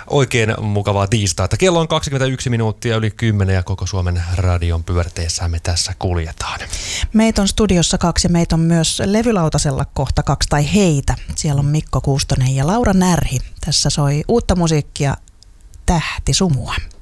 Oikein mukavaa tiistaita. Kello on 21 minuuttia yli 10 ja koko Suomen radion pyörteessä me tässä kuljetaan. Meitä on studiossa 2 ja meitä on myös levylautasella kohta 2 tai heitä. Siellä on Mikko Kuustonen ja Laura Närhi. Tässä soi uutta musiikkia Tähtisumua.